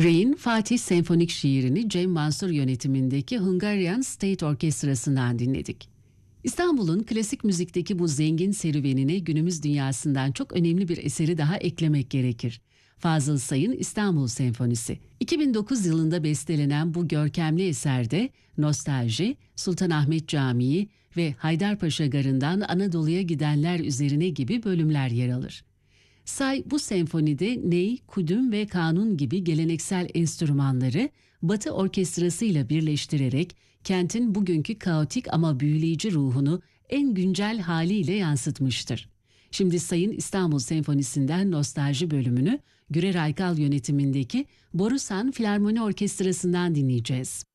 Rey'in Fatih Senfonik şiirini Cem Mansur yönetimindeki Hungarian State Orkestrası'ndan dinledik. İstanbul'un klasik müzikteki bu zengin serüvenine günümüz dünyasından çok önemli bir eseri daha eklemek gerekir. Fazıl Say'ın İstanbul Senfonisi. 2009 yılında bestelenen bu görkemli eserde nostalji, Sultanahmet Camii ve Haydarpaşa Garı'ndan Anadolu'ya gidenler üzerine gibi bölümler yer alır. Say bu senfonide ney, kudüm ve kanun gibi geleneksel enstrümanları Batı orkestrasıyla birleştirerek kentin bugünkü kaotik ama büyüleyici ruhunu en güncel haliyle yansıtmıştır. Şimdi Say'ın İstanbul Senfonisi'nden nostalji bölümünü Gürer Aykal yönetimindeki Borusan Filarmoni Orkestrası'ndan dinleyeceğiz.